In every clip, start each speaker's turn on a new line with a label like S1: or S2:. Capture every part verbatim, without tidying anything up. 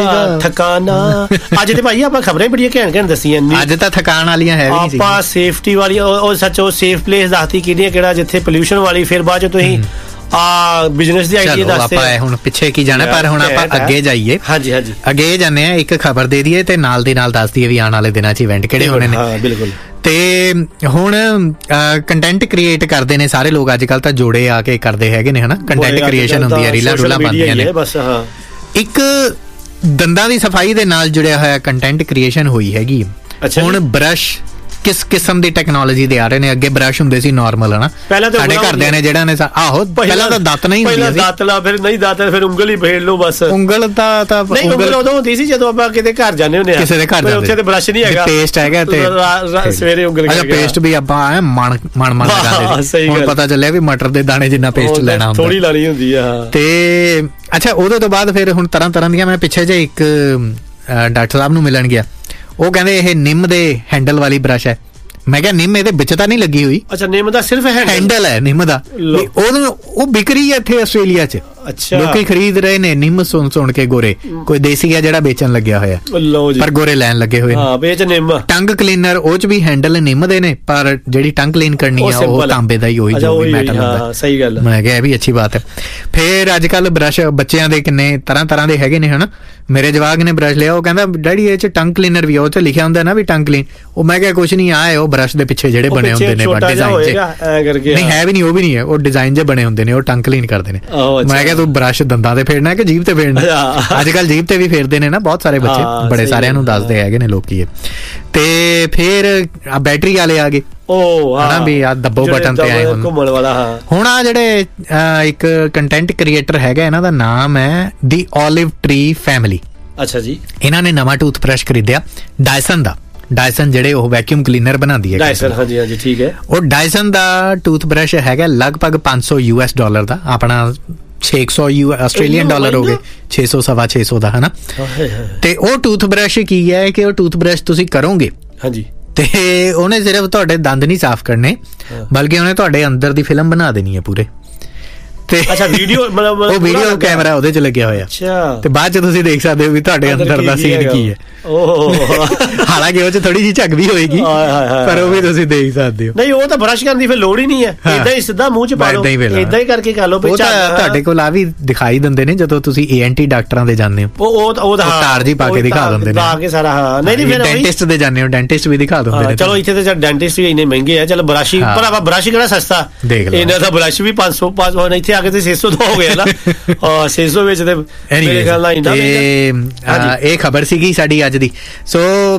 S1: ਠਕਾਨਾ। ਅੱਜ ਤੇ ਭਾਈ ਆਪਾਂ ਖਬਰਾਂ ਬੜੀਆਂ ਘੈਂਟ ਘੈਂਟ ਦੱਸੀਆਂ ਨੇ, ਅੱਜ
S2: ਤਾਂ ਥਕਾਣ ਵਾਲੀਆਂ ਹੈ ਵੀ
S1: ਆਪਾਂ ਸੇਫਟੀ ਵਾਲੀ ਉਹ ਸੱਚ ਉਹ ਸੇਫ ਪਲੇਸ ਦੱਸਤੀ ਕਿਹੜੀ ਕਿਹੜਾ ਜਿੱਥੇ ਪੋਲਿਊਸ਼ਨ ਵਾਲੀ, ਫਿਰ ਬਾਅਦ ਚ ਤੁਸੀਂ ਆ ਬਿਜ਼ਨਸ ਦੀ ਆਈਡੀਆ ਦੱਸਦੇ।
S2: ਆਪਾਂ ਹੁਣ ਪਿੱਛੇ ਕੀ ਜਾਣਾ, ਪਰ ਹੁਣ ਆਪਾਂ ਅੱਗੇ ਜਾਈਏ।
S1: ਹਾਂਜੀ ਹਾਂਜੀ
S2: ਅੱਗੇ ਜਾਂਦੇ ਆ, ਇੱਕ ਖਬਰ ਦੇ ਦਈਏ ਤੇ ਨਾਲ ਦੀ ਨਾਲ ਦੱਸ ਦਈਏ ਵੀ ਆਉਣ ਵਾਲੇ ਦਿਨਾਂ ਚ ਇਵੈਂਟ ਕਿਹੜੇ ਹੋਣੇ ਨੇ।
S1: ਹਾਂ ਬਿਲਕੁਲ।
S2: ਤੇ ਹੁਣ ਕੰਟੈਂਟ ਕ੍ਰੀਏਟ ਕਰਦੇ ਨੇ ਸਾਰੇ ਲੋਕ ਅੱਜ ਕੱਲ, ਤਾਂ ਜੋੜੇ ਆ ਕੇ ਕਰਦੇ ਹੈਗੇ ਨੇ ਹਨਾ, ਕੰਟੈਂਟ ਕ੍ਰੀਏਸ਼ਨ ਹੁੰਦੀ ਹੈ, ਰੀਲਾਂ ਰੂਲਾਂ ਬਣਦੀਆਂ ਨੇ ਬਸ। ਹਾਂ ਇੱਕ ਦੰਦਾਂ ਦੀ ਸਫਾਈ ਦੇ ਨਾਲ ਜੁੜਿਆ ਹੋਇਆ ਕੰਟੈਂਟ ਕ੍ਰੀਏਸ਼ਨ ਹੋਈ ਹੈਗੀ। ਹੁਣ ਬਰਸ਼ ਕਿਸ ਕਿਸਮ ਦੀ ਟੈਕਨੋਲੋਜੀ ਦੇ ਆ ਰਹੇ ਨੇ। ਅੱਗੇ ਬਰਸ਼ ਹੁੰਦੇ ਸੀ ਨਾਰਮਲ ਹਨਾ, ਸਾਡੇ ਘਰਦਿਆਂ ਨੇ ਜਿਹੜਾ ਨੇ ਆਹੋ ਪਹਿਲਾਂ ਤਾਂ ਦਾਤ ਨਹੀਂ ਹੁੰਦੀ ਸੀ,
S1: ਦਾਤ ਲਾ ਫਿਰ ਨਹੀਂ ਦਾਤ ਫਿਰ ਉਂਗਲ ਹੀ ਫੇਰ ਲਓ ਬਸ।
S2: ਉਂਗਲ ਤਾਂ ਤਾਂ
S1: ਉਂਗਲ ਉਦੋਂ ਹੁੰਦੀ ਸੀ ਜਦੋਂ ਆਪਾਂ ਕਿਤੇ ਘਰ ਜਾਂਦੇ ਹੁੰਦੇ ਆ,
S2: ਕਿਸੇ ਦੇ ਘਰ
S1: ਉੱਥੇ ਤੇ ਬਰਸ਼ ਨਹੀਂ ਹੈਗਾ,
S2: ਪੇਸਟ ਹੈਗਾ ਤੇ
S1: ਸਵੇਰੇ ਉਂਗਲ
S2: ਅੱਛਾ ਪੇਸਟ ਵੀ ਆਪਾਂ ਮਣ ਮਣ ਮਣ ਲਗਾਉਂਦੇ ਸੀ। ਹੁਣ ਪਤਾ ਚੱਲਿਆ ਵੀ ਮਟਰ ਦੇ ਦਾਣੇ ਜਿੰਨਾ ਪੇਸਟ ਲੈਣਾ ਹੁੰਦਾ,
S1: ਥੋੜੀ ਲਾਣੀ ਹੁੰਦੀ ਆ।
S2: ਤੇ ਅੱਛਾ ਉਹਦੇ ਤੋਂ ਬਾਅਦ ਫਿਰ ਹੁਣ ਤਰ੍ਹਾਂ ਤਰ੍ਹਾਂ ਦੀਆਂ, ਮੈਂ ਪਿੱਛੇ ਜੇ ਇੱਕ ਡਾਕਟਰ ਸਾਹਿਬ ਨੂੰ ਮਿਲਣ ਗਿਆ, ਉਹ ਕਹਿੰਦੇ ਇਹ ਨਿੰਮ ਦੇ ਹੈਂਡਲ ਵਾਲੀ ਬਰਸ਼ ਹੈ। ਮੈਂ ਕਿਹਾ ਨਿੰਮ ਇਹਦੇ ਵਿੱਚ ਤਾਂ ਨਹੀਂ ਲੱਗੀ ਹੋਈ?
S1: ਅੱਛਾ ਨਿੰਮ ਦਾ ਸਿਰਫ
S2: ਹੈਂਡਲ ਹੈ ਨਿੰਮ ਦਾ, ਉਹਨੂੰ ਉਹ ਵਿਕ ਰਹੀ ਹੈ ਇੱਥੇ ਆਸਟ੍ਰੇਲੀਆ ਚ।
S1: ਅੱਛਾ
S2: ਲੋਕੀ ਖਰੀਦ ਰਹੇ ਨੇ ਨਿੰਮ ਸੁਣ ਸੁਣ ਕੇ ਗੋਰੇ, ਕੋਈ ਦੇਸੀ ਆ ਜਿਹੜਾ ਵੇਚਣ ਲੱਗਿਆ ਹੋਇਆ, ਪਰ ਗੋਰੇ ਲੈਣ ਲੱਗੇ ਹੋਏ।
S1: ਹਾਂ ਵੇਚ ਨਿੰਮ।
S2: ਟੰਗ ਕਲੀਨਰ ਉਹ ਚ ਵੀ ਹੈਂਡਲ ਨਿੰਮ ਦੇ ਨੇ, ਪਰ ਜਿਹੜੀ ਟੰਗ ਕਲੀਨ ਕਰਨੀ ਆ ਉਹ ਤਾਂਬੇ ਦਾ ਹੀ, ਉਹੀ ਜੋ ਵੀ ਮੈਟਲ ਹੁੰਦਾ।
S1: ਸਹੀ ਗੱਲ।
S2: ਮੈਂ ਕਿਹਾ ਇਹ ਵੀ ਅੱਛੀ ਬਾਤ ਹੈ। ਫਿਰ ਅੱਜ ਕੱਲ ਬਰਸ਼ ਬੱਚਿਆਂ ਦੇ ਕਿੰਨੇ ਤਰ੍ਹਾਂ ਤਰ੍ਹਾਂ ਦੇ ਹੈਗੇ ਨੇ ਹਨਾ। ਮੇਰੇ ਜਵਾਕ ਨੇ ਬਰਸ਼ ਲਿਆ, ਉਹ ਕਹਿੰਦਾ ਡੈਡੀ ਇਹ ਚ ਟੰਗ ਕਲੀਨਰ ਵੀ, ਉਹ ਚ ਲਿਖਿਆ ਹੁੰਦਾ ਨਾ ਵੀ ਟੰਗ ਕਲੀਨ। ਉਹ ਮੈਂ ਕਿਹਾ ਕੁਛ ਨਹੀਂ, ਆਏ ਉਹ ਬਰਸ਼ ਦੇ ਪਿੱਛੇ ਜਿਹੜੇ ਬਣੇ ਹੁੰਦੇ ਨੇ ਡਿਜ਼ਾਈਨ ਚ, ਨਹੀਂ ਹੈ ਵੀ ਨਹੀਂ, ਉਹ ਵੀ ਨਹੀਂ ਹੈ, ਉਹ ਡਿਜ਼ਾਈਨ ਜੇ ਬਣੇ ਹੁੰਦੇ ਨੇ, ਉਹ ਟੰਗ ਕਲੀਨ ਕਰਦੇ ਨੇ। ਮੈਂ ਕਿਹਾ ਤੂੰ ਬਰਸ਼ ਦੰਦਾਂ ਤੇ ਫੇਰਨਾ ਕਿ ਜੀਭ ਤੇ ਫੇਰਨਾ? ਅੱਜ ਕੱਲ ਜੀਭ ਤੇ ਵੀ ਫੇਰਦੇ ਨੇ ਨਾ ਬਹੁਤ ਸਾਰੇ ਬੱਚੇ, ਬੜੇ ਸਾਰਿਆਂ ਨੂੰ ਦੱਸਦੇ ਹੈਗੇ ਨੇ ਲੋਕੀ। ਤੇ ਫਿਰ ਆ ਬੈਟਰੀ ਵਾਲੇ ਆ ਗਏ, ਉਹ ਹਨਾ ਵੀ ਆ ਦੱਬੋ ਬਟਨ ਤੇ ਆਏ ਹੁਣ
S1: ਘੁੰਮਣ ਵਾਲਾ। ਹਾਂ
S2: ਹੁਣ ਆ ਜਿਹੜੇ ਇੱਕ ਕੰਟੈਂਟ ਕ੍ਰੀਏਟਰ ਹੈਗਾ, ਇਹਨਾਂ ਦਾ ਨਾਮ ਹੈ ਦੀ ਓਲਿਵ ਟਰੀ ਫੈਮਿਲੀ।
S1: ਅੱਛਾ ਜੀ। ਇਹਨਾਂ
S2: ਨੇ ਨਵਾਂ ਟੂਥਬ੍ਰਸ਼ ਖਰੀਦਿਆ ਡਾਇਸਨ ਦਾ। ਡਾਇਸਨ ਜਿਹੜੇ ਉਹ ਵੈਕਿਊਮ ਕਲੀਨਰ ਬਣਾਉਂਦੀ ਹੈ
S1: ਡਾਇਸਨ। ਹਾਂਜੀ ਹਾਂਜੀ ਠੀਕ ਹੈ।
S2: ਉਹ ਡਾਇਸਨ ਦਾ ਟੂਥਬ੍ਰਸ਼ ਹੈਗਾ ਲਗਭਗ ਪੰਜ ਸੌ ਯੂ ਐਸ ਡਾਲਰ ਦਾ, ਆਪਣਾ ਛੇ ਸੌ ਯੂ ਆਸਟ੍ਰੇਲੀਅਨ ਡਾਲਰ ਹੋ ਗਏ, ਛੇ ਸੌ ਸਵਾ ਛੇ ਸੌ ਦਾ ਹਨਾ। ਤੇ ਉਹ ਟੂਥਬ੍ਰਸ਼ ਕੀ ਹੈ ਕਿ ਉਹ ਟੂਥਬ੍ਰਸ਼ ਤੁਸੀਂ ਕਰੋਗੇ
S1: ਹਾਂਜੀ
S2: ਤੇ ਉਹਨੇ ਸਿਰਫ ਤੁਹਾਡੇ ਦੰਦ ਨਹੀਂ ਸਾਫ਼ ਕਰਨੇ, ਬਲਕਿ ਉਹਨੇ ਤੁਹਾਡੇ ਅੰਦਰ ਦੀ ਫਿਲਮ ਬਣਾ ਦੇਣੀ ਹੈ ਪੂਰੇ।
S1: ਅੱਛਾ ਵੀਡੀਓ ਮਤਲਬ
S2: ਉਹ ਵੀਡੀਓ ਕੈਮਰਾ ਉਹਦੇ ਚ ਲੱਗਿਆ ਹੋਇਆ।
S1: ਅੱਛਾ ਤੇ
S2: ਬਾਅਦ ਚ ਤੁਸੀਂ ਦੇਖ ਸਕਦੇ ਹੋ ਵੀ ਤੁਹਾਡੇ ਅੰਦਰ ਦਾ ਸੀਨ ਕੀ ਹੈ। ਹਾਲਾਂਕਿ ਉਹ ਚ ਥੋੜੀ ਜਿਹੀ ਝੱਗ ਵੀ ਹੋਏਗੀ, ਪਰ ਉਹ ਵੀ ਤੁਸੀਂ ਦੇਖ ਸਕਦੇ ਹੋ।
S1: ਨਹੀਂ ਉਹ ਤਾਂ ਬਰਸ਼ ਕਰਨ ਦੀ ਫਿਰ ਲੋੜ ਹੀ ਨਹੀਂ ਹੈ, ਇਦਾਂ ਹੀ ਸਿੱਧਾ ਮੂੰਹ ਚ ਪਾ ਲਓ, ਇਦਾਂ ਹੀ ਕਰਕੇ ਕਰ ਲਓ।
S2: ਉਹ ਤਾਂ ਤੁਹਾਡੇ ਕੋਲ ਆ ਵੀ ਦਿਖਾਈ ਦਿੰਦੇ ਨੇ ਜਦੋਂ ਤੁਸੀਂ ਏ ਐਨ ਟੀ ਡਾਕਟਰਾਂ ਦੇ ਜਾਂਦੇ ਹੋ,
S1: ਉਹ ਉਹ
S2: ਤਾਰ ਜੀ ਪਾ ਕੇ ਦਿਖਾ ਦਿੰਦੇ ਨੇ,
S1: ਲਾ ਕੇ ਸਾਰਾ। ਹਾਂ ਨਹੀਂ ਨਹੀਂ ਫਿਰ
S2: ਡੈਂਟਿਸਟ ਦੇ ਜਾਂਦੇ ਹੋ, ਡੈਂਟਿਸਟ ਵੀ ਦਿਖਾ ਦਿੰਦੇ ਨੇ।
S1: ਚਲੋ ਇੱਥੇ ਤੇ ਡੈਂਟਿਸਟ ਵੀ ਇੰਨੇ ਮਹਿੰਗੇ ਆ, ਚਲ ਬਰਸ਼ ਹੀ, ਪਰ ਆਪਾਂ ਬਰਸ਼ ਕਿਹੜਾ ਸਸਤਾ ਦੇਖ ਲਓ, ਇਹਨਾਂ ਦਾ ਬਰਸ਼ ਵੀ ਪੰਜ ਸੌ ਪੰਜ ਸੌ ਇੱਥੇ ਆ ਕੇ ਤੇ ਛੇ ਸੌ ਦਾ ਹੋ ਗਿਆ ਨਾ। ਹਾਂ ਛੇ ਸੌ ਵਿੱਚ ਤੇ ਮੇਰੇ ਖਿਆਲ ਨਾਲ ਇੰਨਾ।
S2: ਇਹ ਖਬਰ ਸੀਗੀ ਸਾਡੀ ਅੱਜ ਦੀ। ਸੋ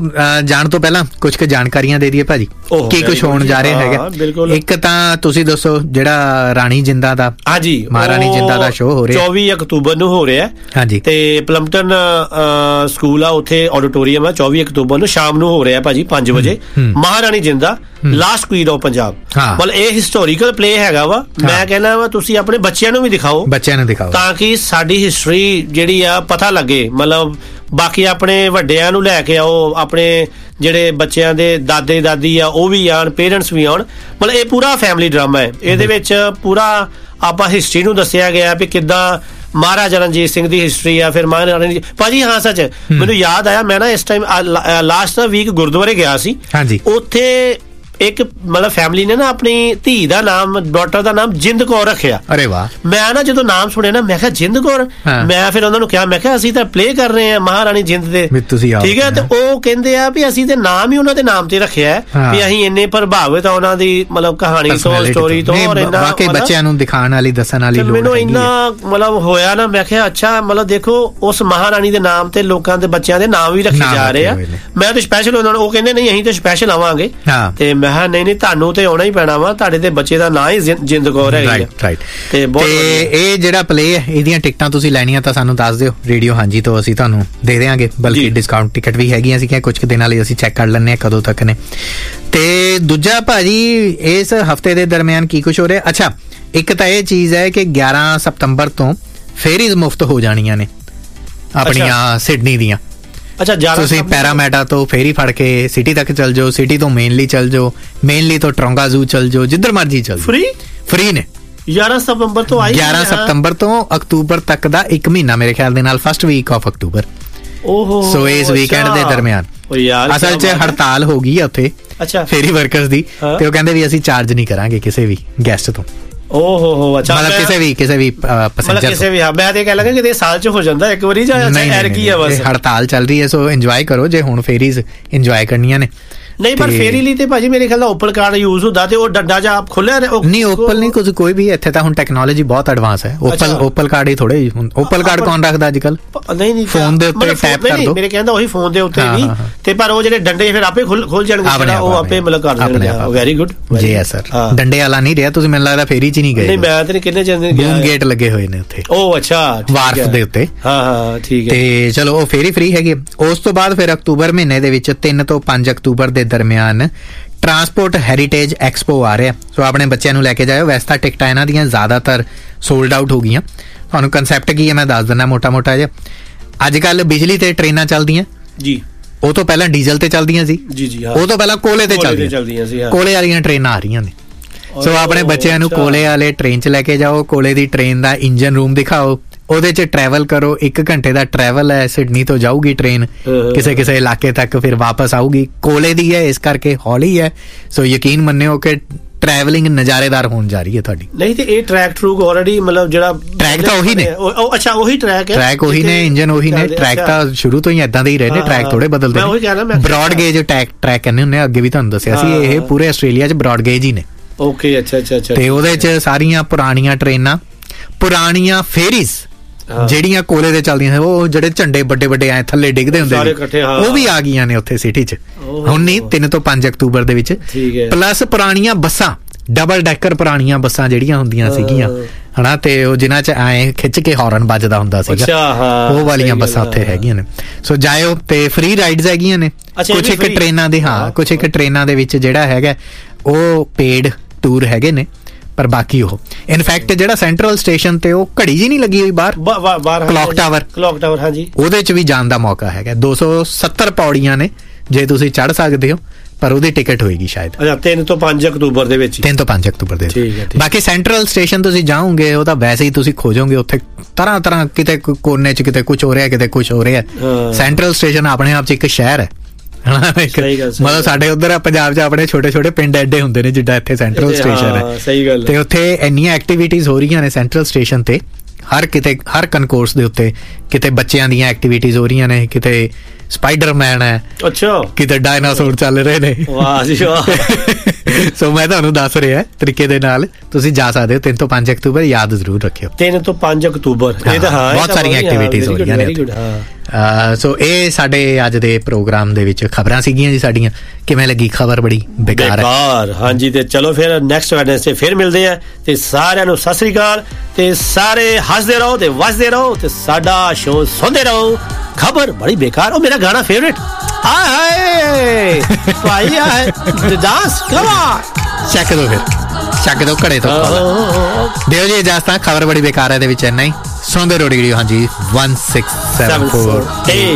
S2: ਜਾਣ ਤੋਂ ਪਹਿਲਾਂ ਕੁਝ ਕੁ ਜਾਣਕਾਰੀਆਂ ਦੇ ਦਈਏ ਭਾਜੀ ਕੀ ਕੁਝ ਹੋਣ ਜਾ ਰਿਹਾ ਹੈਗਾ। ਇੱਕ ਤਾਂ ਤੁਸੀਂ ਦੱਸੋ ਜਿਹੜਾ ਰਾਣੀ ਜਿੰਦਾ ਦਾ, ਹਾਂਜੀ ਮਹਾਰਾਣੀ ਜਿੰਦਾ ਦਾ ਸ਼ੋਅ ਹੋ ਰਿਹਾ
S1: ਚੌਵੀ ਅਕਤੂਬਰ ਨੂੰ ਹੋ ਰਿਹਾ। ਹਾਂਜੀ ਤੇ ਪਲੰਪਟਨ ਸਕੂਲ ਆ ਉੱਥੇ ਆਡੀਟੋਰੀਅਮ ਆ, ਚੌਵੀ ਅਕਤੂਬਰ ਨੂੰ ਸ਼ਾਮ ਨੂੰ ਹੋ ਰਿਹਾ ਭਾਜੀ ਪੰਜ ਵਜੇ। ਮਹਾਰਾਣੀ ਜਿੰਦਾ ਲਾਸਟ ਕੁਈਨ ਆਫ ਪੰਜਾਬ, ਮਤਲਬ ਇਹ ਹਿਸਟੋਰੀਕਲ ਪਲੇ ਹੈਗਾ ਵਾ। ਮੈਂ ਕਹਿੰਦਾ ਵਾ ਤੁਸੀਂ ਆਪਣੇ ਬੱਚਿਆਂ ਨੂੰ ਵੀ ਦਿਖਾਓ, ਬੱਚਿਆਂ ਨੂੰ ਦਿਖਾਓ, ਤਾਂ ਕਿ ਸਾਡੀ ਹਿਸਟਰੀ ਜਿਹੜੀ ਆ ਪਤਾ ਲੱਗੇ। ਮਤਲਬ ਬਾਕੀ ਆਪਣੇ ਵੱਡਿਆਂ ਨੂੰ ਲੈ ਕੇ ਆਓ, ਆਪਣੇ ਜਿਹੜੇ ਬੱਚਿਆਂ ਦੇ ਦਾਦੇ ਦਾਦੀ ਆ ਉਹ ਵੀ ਆਉਣ, ਪੇਰੈਂਟਸ ਵੀ ਆਉਣ। ਮਤਲਬ ਇਹ ਪੂਰਾ ਫੈਮਿਲੀ ਡਰਾਮਾ ਹੈ। ਇਹਦੇ ਵਿੱਚ ਪੂਰਾ ਆਪਾਂ ਹਿਸਟਰੀ ਨੂੰ ਦੱਸਿਆ ਗਿਆ ਵੀ ਕਿੱਦਾਂ ਮਹਾਰਾਜਾ ਰਣਜੀਤ ਸਿੰਘ ਦੀ ਹਿਸਟਰੀ ਆ। ਫਿਰ ਮਹਾਰਾਣੀ ਭਾਜੀ ਹਾਂ ਸੱਚ ਮੈਨੂੰ ਯਾਦ ਆਇਆ, ਮੈਂ ਨਾ ਇਸ ਟਾਈਮ ਲਾਸਟ ਵੀਕ ਗੁਰਦੁਆਰੇ ਗਿਆ ਸੀ। ਉੱਥੇ ਇੱਕ ਮਤਲਬ ਫੈਮਿਲੀ ਨੇ ਨਾ ਆਪਣੀ ਧੀ ਦਾ ਨਾਮ, ਡਾਟਰ ਦਾ ਨਾਮ ਜਿੰਦ ਕੌਰ ਰੱਖਿਆ। ਅਰੇ ਵਾਹ। ਮੈਂ ਨਾ ਜਦੋਂ ਨਾਮ ਸੁਣਿਆ ਨਾ ਮੈਂ ਕਿਹਾ ਜਿੰਦ ਕੌਰ, ਮੈਂ ਫਿਰ ਉਹਨਾਂ ਨੂੰ ਕਿਹਾ, ਮੈਂ ਕਿਹਾ ਅਸੀਂ ਤਾਂ ਪਲੇ ਕਰ ਰਹੇ ਹਾਂ ਮਹਾਰਾਣੀ ਜਿੰਦ ਦੇ, ਠੀਕ ਹੈ। ਤੇ ਉਹ ਕਹਿੰਦੇ ਆ ਵੀ ਅਸੀਂ ਤੇ ਨਾਮ ਹੀ ਉਹਨਾਂ ਦੇ ਨਾਮ ਤੇ ਰੱਖਿਆ ਵੀ ਅਸੀਂ ਇੰਨੇ ਪ੍ਰਭਾਵਿਤ ਆ ਉਹਨਾਂ ਦੀ ਮਤਲਬ ਕਹਾਣੀ ਤੋਂ, ਸਟੋਰੀ ਤੋਂ। ਔਰ ਇੰਨਾ ਵਾਕਈ ਬੱਚਿਆਂ ਨੂੰ ਦਿਖਾਉਣ ਵਾਲੀ, ਦੱਸਣ ਵਾਲੀ ਲੋੜ ਮੈਨੂੰ ਇੰਨਾ ਮਤਲਬ ਹੋਇਆ ਨਾ, ਮੈਂ ਕਿਹਾ ਅੱਛਾ ਮਤਲਬ ਦੇਖੋ ਉਸ ਮਹਾਰਾਣੀ ਦੇ ਨਾਮ ਤੇ ਲੋਕਾਂ ਦੇ ਬੱਚਿਆਂ ਦੇ ਨਾਮ ਵੀ ਰੱਖੇ ਜਾ ਰਹੇ ਆ। ਮੈਂ ਤਾਂ ਸਪੈਸ਼ਲ ਉਹਨਾਂ ਨੂੰ, ਉਹ ਕਹਿੰਦੇ ਨਹੀਂ ਅਸੀਂ ਤਾਂ ਸਪੈਸ਼ਲ ਆਵਾਂਗੇ, ਤੇ ਮੈਂ ਕਿਹਾ ਨਹੀਂ ਨਹੀਂ ਤੁਹਾਨੂੰ ਤੇ ਆਉਣਾ ਹੀ ਪੈਣਾ ਵਾ, ਤੁਹਾਡੇ ਤੇ ਬੱਚੇ ਦਾ ਨਾਂ ਹੀ ਜਿੰਦ ਕੌਰ ਹੈਗੀ ਆ। ਤੇ ਇਹ ਜਿਹੜਾ ਪਲੇ ਹੈ ਇਹਦੀਆਂ ਟਿਕਟਾਂ ਤੁਸੀਂ ਲੈਣੀਆਂ ਤਾਂ ਸਾਨੂੰ ਦੱਸ ਦਿਓ, ਰੇਡੀਓ ਹਾਂਜੀ ਤੋਂ ਅਸੀਂ ਤੁਹਾਨੂੰ ਦੇ ਦੇਵਾਂਗੇ, ਬਲਕਿ ਡਿਸਕਾਊਂਟ ਟਿਕਟ ਵੀ ਹੈਗੀਆਂ ਸੀ, ਕੁਝ ਕੁ ਦਿਨਾਂ ਲਈ ਅਸੀਂ ਚੈੱਕ ਕਰ ਲੈਂਦੇ ਹਾਂ ਕਦੋਂ ਤੱਕ ਨੇ। ਤੇ ਦੂਜਾ ਭਾਜੀ ਇਸ ਹਫਤੇ ਦੇ ਦਰਮਿਆਨ ਕੀ ਕੁਝ ਹੋ ਰਿਹਾ? ਅੱਛਾ ਇੱਕ ਤਾਂ ਇਹ ਚੀਜ਼ ਹੈ ਕਿ ਗਿਆਰਾਂ ਸਤੰਬਰ ਤੋਂ ਫੇਰੀਜ਼ ਮੁਫਤ ਹੋ ਜਾਣੀਆਂ ਨੇ ਆਪਣੀਆਂ ਸਿਡਨੀ ਦੀਆਂ। ਅੱਛਾ ਤੁਸੀਂ ਪੈਰਾਮੈਟਾ ਤੋਂ ਫੇਰੀ ਫੜ ਕੇ ਸਿਟੀ ਤੱਕ ਚੱਲ ਜਾਓ, ਸਿਟੀ ਤੋਂ ਮੇਨਲੀ ਚੱਲ ਜਾਓ, ਮੇਨਲੀ ਤੋਂ ਟਰੋਂਗਾ ਜ਼ੂ ਚੱਲ ਜਾਓ, ਜਿੱਧਰ ਮਰਜੀ ਚੱਲ ਜਾਓ, ਫ੍ਰੀ ਫ੍ਰੀ ਨੇ। ਗਿਆਰਾਂ ਸਤੰਬਰ ਤੋਂ ਆਈ ਗਿਆਰਾਂ ਸਤੰਬਰ ਤੋਂ ਅਕਤੂਬਰ ਤੱਕ ਦਾ ਇੱਕ ਮਹੀਨਾ ਮੇਰੇ ਖਿਆਲ ਦੇ ਨਾਲ, ਫਸਟ ਵੀਕ ਆਫ ਅਕਤੂਬਰ
S2: ਸੋ ਇਸ ਵੀਕਐਂਡ ਦੇ ਦਰਮਿਆਨ ਅਸਲ 'ਚ ਹੜਤਾਲ ਹੋ ਗਈ ਆ ਉੱਥੇ ਫੇਰੀ ਵਰਕਰਸ ਦੀ, ਤੇ ਉਹ ਕਹਿੰਦੇ ਵੀ ਅਸੀਂ ਚਾਰਜ ਨਹੀਂ ਕਰਾਂਗੇ ਕਿਸੇ ਵੀ ਗੈਸਟ ਤੋਂ।
S1: ਓਹ ਹੋ ਹੋ ਅੱਛਾ,
S2: ਮਤਲਬ ਕਿਸੇ ਵੀ ਕਿਸੇ ਵੀ ਪੈਸੇਂਜਰ
S1: ਕਿਸੇ ਵੀ। ਹਾਂ, ਮੈਂ ਤੇ ਕਹਿ ਲੱਗਾ ਕਿ ਇਹ ਸਾਲ 'ਚ ਹੋ ਜਾਂਦਾ ਇੱਕ ਵਾਰੀ ਜਾਂ ਐਰਕੀ ਆ ਬਸ।
S2: ਹੜਤਾਲ ਚੱਲ ਰਹੀ ਹੈ, ਸੋ ਇੰਜੋਏ ਕਰੋ ਜੇ ਹੁਣ ਫੇਰੀਜ਼ ਇੰਜੋਏ ਕਰਨੀਆਂ ਨੇ।
S1: ਨਹੀਂ, ਪਰ ਫੇਰੀ ਲਈ ਤੇ ਭਾਜੀ ਮੇਰੇ ਖਿਆਲ ਨਾਲ ਓਪਲ ਕਾਰਡ ਯੂਜ਼ ਹੁੰਦਾ, ਤੇ ਉਹ ਡੰਡਾ ਜਾਂ ਆਪ ਖੋਲਿਆ
S2: ਨਹੀਂ। ਓਪਲ ਨਹੀਂ, ਕੁਝ ਕੋਈ ਵੀ ਇੱਥੇ ਤਾਂ ਹੁਣ ਟੈਕਨੋਲੋਜੀ ਬਹੁਤ ਐਡਵਾਂਸ ਹੈ। ਓਪਲ ਓਪਲ ਕਾਰਡ ਹੀ ਥੋੜੇ ਹੁਣ ਓਪਲ ਕਾਰਡ ਕੌਣ ਰੱਖਦਾ ਅੱਜ ਕੱਲ?
S1: ਨਹੀਂ ਨਹੀਂ,
S2: ਫੋਨ ਦੇ ਉੱਤੇ ਟੈਪ ਕਰ ਦੋ।
S1: ਮੇਰੇ ਕਹਿੰਦਾ ਉਹੀ ਫੋਨ ਦੇ ਉੱਤੇ ਵੀ, ਤੇ ਪਰ ਉਹ ਜਿਹੜੇ ਡੰਡੇ ਫਿਰ ਆਪੇ ਖੁੱਲ ਜਾਣਗੇ, ਉਹ ਆਪੇ ਮਤਲਬ ਕਰ ਦੇਣਗੇ। ਵੈਰੀ ਗੁੱਡ ਜੀ ਹੈ ਸਰ। ਡੰਡੇ ਵਾਲਾ ਨਹੀਂ ਰਿਹਾ ਤੁਸੀਂ, ਮੈਨੂੰ ਲੱਗਦਾ ਫੇਰੀ 'ਚ ਨਹੀਂ ਗਏ। ਨਹੀਂ, ਮੈਂ ਤੇ ਕਿੰਨੇ ਚੰਦੇ
S2: ਬੂਮ ਗੇਟ ਲੱਗੇ ਹੋਏ ਨੇ ਉੱਥੇ।
S1: ਉਹ ਅੱਛਾ,
S2: ਵਾਰਫ ਦੇ ਉੱਤੇ।
S1: ਹਾਂ ਹਾਂ, ਠੀਕ ਹੈ।
S2: ਤੇ ਚਲੋ ਉਹ ਫੇਰੀ ਫ੍ਰੀ ਹੈਗੀ। ਉਸ ਤੋਂ ਬਾਅਦ ਫਿਰ ਅਕਤੂਬਰ ਮਹੀਨੇ ਦੇ ਵਿੱਚ ਤਿੰਨ ਤੋਂ ਪੰਜ ਅਕਤੂਬਰ ਦੇ ਦਰਮਿਆਨ ਟਰਾਂਸਪੋਰਟ ਹੈਰੀਟੇਜ ਐਕਸਪੋ ਆ ਰਿਹਾ। ਸੋ ਆਪਣੇ ਬੱਚਿਆਂ ਨੂੰ ਲੈ ਕੇ ਜਾਇਓ। ਵੈਸੇ ਤਾਂ ਟਿਕਟਾਂ ਇਹਨਾਂ ਦੀਆਂ ਜ਼ਿਆਦਾਤਰ ਸੋਲਡ ਆਊਟ ਹੋ ਗਈਆਂ। ਤੁਹਾਨੂੰ ਕਨਸੈਪਟ ਕੀ ਹੈ ਮੈਂ ਦੱਸ ਦਿੰਦਾ ਮੋਟਾ ਮੋਟਾ ਜਿਹਾ। ਅੱਜ ਕੱਲ੍ਹ ਬਿਜਲੀ ਤੇ ਟ੍ਰੇਨਾਂ ਚੱਲਦੀਆਂ
S1: ਜੀ,
S2: ਉਹ ਤੋਂ ਪਹਿਲਾਂ ਡੀਜ਼ਲ ਤੇ ਚੱਲਦੀਆਂ ਸੀ ਜੀ ਜੀ। ਉਹ ਤੋਂ ਪਹਿਲਾਂ ਕੋਲੇ ਤੇ ਚੱਲਦੀਆਂ ਸੀ। ਕੋਲੇ ਵਾਲੀਆਂ ਟ੍ਰੇਨਾਂ ਆ ਰਹੀਆਂ ਨੇ। ਸੋ ਆਪਣੇ ਬੱਚਿਆਂ ਨੂੰ ਕੋਲੇ ਵਾਲੇ ਟ੍ਰੇਨ 'ਚ ਲੈ ਕੇ ਜਾਓ। ਕੋਲੇ ਦੀ ਟ੍ਰੇਨ ਦਾ ਇੰਜਨ ਰੂਮ ਦਿਖਾਓ, ਉਹਦੇ 'ਚ ਟਰੈਵਲ ਕਰੋ। ਇੱਕ ਘੰਟੇ ਦਾ ਟਰੈਵਲ ਹੈ। ਸਿਡਨੀ ਤੋਂ ਜਾਊਗੀ ਟ੍ਰੇਨ ਕਿਸੇ ਕਿਸੇ ਇਲਾਕੇ ਤੱਕ, ਫਿਰ ਵਾਪਸ ਆਊਗੀ। ਕੋਲੇ ਦੀ ਹੈ, ਇਸ ਕਰਕੇ ਹੌਲੀ ਹੈ। ਸੋ ਯਕੀਨ ਮੰਨਿਓ ਕਿ ਟਰੈਵਲਿੰਗ ਨਜ਼ਾਰੇਦਾਰ ਹੋਣ ਜਾ ਰਹੀ ਹੈ ਤੁਹਾਡੀ।
S1: ਨਹੀਂ ਤੇ ਇਹ ਟਰੈਕ ਟਰੂਕ ਆਲਰੇਡੀ ਮਤਲਬ ਜਿਹੜਾ
S2: ਟਰੈਕ ਤਾਂ ਉਹੀ ਨੇ।
S1: ਅੱਛਾ, ਉਹੀ ਟਰੈਕ ਹੈ।
S2: ਟਰੈਕ ਉਹੀ ਨੇ, ਇੰਜਨ ਉਹੀ ਨੇ। ਟਰੈਕ ਤਾਂ ਸ਼ੁਰੂ ਤੋਂ ਹੀ ਏਦਾਂ ਦੇ ਹੀ ਰਹੇ ਨੇ, ਟਰੈਕ ਥੋੜੇ ਬਦਲਦੇ ਨੇ। ਬ੍ਰੌਡ ਗੇਜ ਟਰੈਕ ਟਰੈਕ ਕਹਿੰਦੇ ਹੁੰਦੇ, ਅੱਗੇ ਵੀ ਤੁਹਾਨੂੰ ਦੱਸਿਆ ਸੀ। ਇਹ ਪੂਰੇ ਆਸਟ੍ਰੇਲੀਆ 'ਚ ਬ੍ਰੌਡ ਗੇਜ ਹੀ ਨੇ।
S1: ਓਕੇ, ਅੱਛਾ ਅੱਛਾ ਅੱਛਾ।
S2: ਤੇ ਉਹਦੇ 'ਚ ਸਾਰੀਆਂ ਪੁਰਾਣੀਆਂ ਟ੍ਰੇਨਾਂ, ਪੁਰਾਣੀਆਂ ਫੇਰੀਜ਼ ਜਿਹੜੀਆਂ ਕੋਲੇ ਤੇ ਚੱਲਦੀਆਂ, ਉਹ ਜਿਹੜੇ ਝੰਡੇ ਵੱਡੇ ਵੱਡੇ ਐ ਥੱਲੇ ਡਿੱਗਦੇ ਹੁੰਦੇ ਨੇ, ਉਹ ਵੀ ਆ ਗਈਆਂ ਨੇ ਉੱਥੇ ਸਿਟੀ 'ਚ ਹੁਣ ਨਹੀਂ, ਤਿੰਨ ਤੋਂ ਪੰਜ ਅਕਤੂਬਰ ਦੇ ਵਿੱਚ। ਪਲੱਸ ਪੁਰਾਣੀਆਂ ਬੱਸਾਂ, ਡਬਲ ਡੈਕਰ ਪੁਰਾਣੀਆਂ ਬੱਸਾਂ ਜਿਹੜੀਆਂ ਹੁੰਦੀਆਂ ਸੀਗੀਆਂ ਹਨਾ, ਤੇ ਉਹ ਜਿਨ੍ਹਾਂ 'ਚ ਐ ਖਿੱਚ ਕੇ ਹੌਰਨ ਵੱਜਦਾ ਹੁੰਦਾ ਸੀਗਾ, ਉਹ ਵਾਲੀਆਂ ਬੱਸਾਂ ਉੱਥੇ ਹੈਗੀਆਂ ਨੇ। ਸੋ ਜਾਇਓ। ਤੇ ਫ੍ਰੀ ਰਾਈਡਸ ਹੈਗੀਆਂ ਨੇ ਕੁਛ ਇੱਕ ਟ੍ਰੇਨਾਂ ਦੇ। ਹਾਂ, ਕੁਛ ਇੱਕ ਟ੍ਰੇਨਾਂ ਦੇ ਵਿੱਚ ਜਿਹੜਾ ਹੈਗਾ ਉਹ ਪੇਡ ਟੂਰ ਹੈਗੇ ਨੇ, ਪਰ ਬਾਕੀ ਉਹ ਇਨਫੈਕਟ ਜਿਹੜਾ ਸੈਂਟਰਲ ਸਟੇਸ਼ਨ ਤੇ ਉਹ ਘੜੀ ਜੀ ਨਹੀਂ ਲੱਗੀ ਹੋਈ ਬਾਹਰ, ਕਲੌਕ ਟਾਵਰ
S1: ਕਲੌਕ ਟਾਵਰ ਹਾਂਜੀ,
S2: ਉਹਦੇ 'ਚ ਵੀ ਜਾਣ ਦਾ ਮੌਕਾ ਹੈਗਾ। ਦੋ ਸੌ ਸੱਤਰ ਪੌੜੀਆਂ ਨੇ ਜੇ ਤੁਸੀਂ ਚੜ੍ਹ ਸਕਦੇ ਹੋ, ਪਰ ਉਹਦੀ ਟਿਕਟ ਹੋਏਗੀ ਸ਼ਾਇਦ।
S1: ਅੱਛਾ, ਤਿੰਨ ਤੋਂ ਪੰਜ ਅਕਤੂਬਰ ਦੇ ਵਿੱਚ।
S2: ਤਿੰਨ ਤੋਂ ਪੰਜ ਅਕਤੂਬਰ ਦੇ ਵਿੱਚ। ਬਾਕੀ ਸੈਂਟਰਲ ਸਟੇਸ਼ਨ ਤੁਸੀਂ ਜਾਓਗੇ, ਉਹ ਤਾਂ ਵੈਸੇ ਹੀ ਤੁਸੀਂ ਖੋਜੋਗੇ ਉੱਥੇ ਤਰ੍ਹਾਂ ਤਰ੍ਹਾਂ, ਕਿਤੇ ਕੋਨੇ 'ਚ ਕਿਤੇ ਕੁਝ ਹੋ ਰਿਹਾ, ਕਿਤੇ ਕੁਝ ਹੋ ਰਿਹਾ। ਸੈਂਟਰਲ ਸਟੇਸ਼ਨ ਆਪਣੇ ਆਪ 'ਚ ਇੱਕ ਸ਼ਹਿਰ ਹੈ। ਮਤਲਬ ਸਾਡੇ ਉਧਰ ਪੰਜਾਬ 'ਚ ਆਪਣੇ ਛੋਟੇ ਛੋਟੇ ਪਿੰਡ ਐਡੇ ਹੁੰਦੇ ਨੇ ਜਿੱਦਾਂ ਇੱਥੇ ਸੈਂਟਰਲ ਸਟੇਸ਼ਨ ਹੈ।
S1: ਸਹੀ ਗੱਲ।
S2: ਤੇ ਉੱਥੇ ਇੰਨੀਆਂ ਐਕਟੀਵਿਟੀਜ਼ ਹੋ ਰਹੀਆਂ ਨੇ ਸੈਂਟਰਲ ਸਟੇਸ਼ਨ ਤੇ, ਹਰ ਕਿਤੇ ਹਰ ਕਨਕੋਰਸ ਦੇ ਉੱਤੇ। ਕਿਤੇ ਬੱਚਿਆਂ ਦੀਆਂ ਐਕਟੀਵਿਟੀਜ਼ ਹੋ ਰਹੀਆਂ ਨੇ, ਕਿਤੇ ਸਪਾਈਡਰਮੈਨ ਹੈ, ਅੱਛਾ, ਕਿਤੇ ਡਾਇਨਾਸੌਰ ਚੱਲ ਰਹੇ ਨੇ। ਵਾਹ ਜੀ ਵਾਹ। ਸੋ ਮੈਂ ਤੁਹਾਨੂੰ ਦੱਸ ਰਿਹਾ ਤਰੀਕੇ ਦੇ ਨਾਲ, ਤੁਸੀਂ ਜਾ ਸਕਦੇ ਹੋ। ਤਿੰਨ ਤੋਂ ਪੰਜ ਅਕਤੂਬਰ ਯਾਦ ਜ਼ਰੂਰ ਰੱਖਿਓ।
S1: ਤਿੰਨ ਤੋਂ ਪੰਜ ਅਕਤੂਬਰ ਇਹ ਤਾਂ ਹਾਂ,
S2: ਬਹੁਤ ਸਾਰੀਆਂ ਐਕਟੀਵਿਟੀਜ਼ ਹੋ ਰਹੀਆਂ ਨੇ। ਸੋ ਇਹ ਸਾਡੇ ਅੱਜ ਦੇ ਪ੍ਰੋਗਰਾਮ ਦੇ ਵਿੱਚ ਖਬਰਾਂ ਸੀਗੀਆਂ ਜੀ ਸਾਡੀਆਂ। ਕਿਵੇਂ ਲੱਗੀ ਖਬਰ? ਬੜੀ ਬੇਕਾਰ ਹੈ।
S1: ਹਾਂਜੀ, ਤੇ ਚਲੋ ਫਿਰ ਨੈਕਸਟ ਵੈਡਨਸਡੇ ਫਿਰ ਮਿਲਦੇ ਆ। ਤੇ ਸਾਰਿਆਂ ਨੂੰ ਸਤਿ ਸ੍ਰੀ ਅਕਾਲ। ਤੇ ਸਾਰੇ ਹੱਸਦੇ ਰਹੋ ਤੇ ਵਸਦੇ ਰਹੋ ਤੇ ਸਾਡਾ ਸ਼ੋਅ ਸੁਣਦੇ ਰਹੋ। ਖਬਰ ਬੜੀ ਬੇਕਾਰ। ਉਹ ਮੇਰਾ ਗਾਣਾ ਫੇਵਰੇਟ ਹਾਏ ਹਾਏ ਭਾਈ ਆ ਡਾਂਸ ਕਮਾਨ ਚੱਕ ਦੋ, ਫਿਰ ਚੱਕ ਦੋ ਘੜੇ ਤੋਂ। ਦਿਓ ਜੀ ਇਜਾਜ਼ਤ। ਖਬਰ ਬੜੀ ਬੇਕਾਰ ਹੈ ਦੇ ਵਿੱਚ ਇੰਨਾ ਹੀ। ਸੁਣਦੇ ਰਹੋ ਰੇਡੀਓ ਹਾਂਜੀ ਇੱਕ ਛੇ ਸੱਤ ਚਾਰ।